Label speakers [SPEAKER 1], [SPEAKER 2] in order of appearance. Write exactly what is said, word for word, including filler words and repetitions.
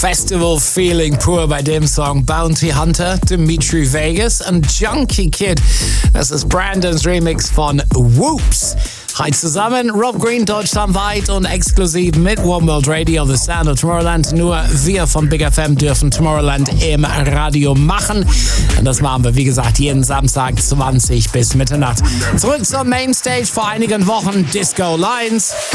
[SPEAKER 1] Festival Feeling pur bei dem Song Bounty Hunter, Dimitri Vegas und Junkie Kid. Das ist Brandons Remix von Whoops. Heute zusammen Rob Green deutschlandweit und exklusiv mit One World Radio, The Sound of Tomorrowland. Nur wir von Big F M dürfen Tomorrowland im Radio machen. Und das machen wir, wie gesagt, jeden Samstag zwanzig bis Mitternacht. Zurück zur Mainstage vor einigen Wochen, Disco Lines.